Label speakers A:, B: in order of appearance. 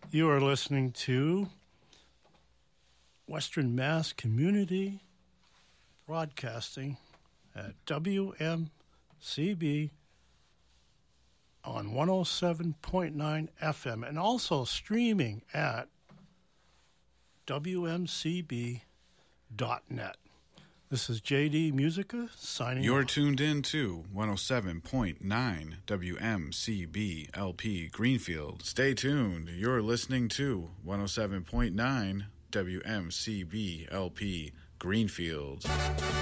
A: You are listening to Western Mass Community Broadcasting at WMCB on 107.9 FM and also streaming at WMCB.net. This is JD Musica signing
B: You're
A: off.
B: tuned in to 107.9 WMCB LP Greenfield. Stay tuned. You're listening to 107.9 WMCB LP Greenfield.